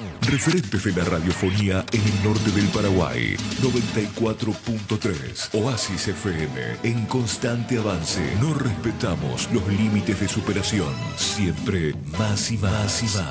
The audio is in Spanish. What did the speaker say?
Referentes de la radiofonía en el norte del Paraguay. 94.3 Oasis FM, en constante avance. No respetamos los límites de superación. Siempre más y más y más.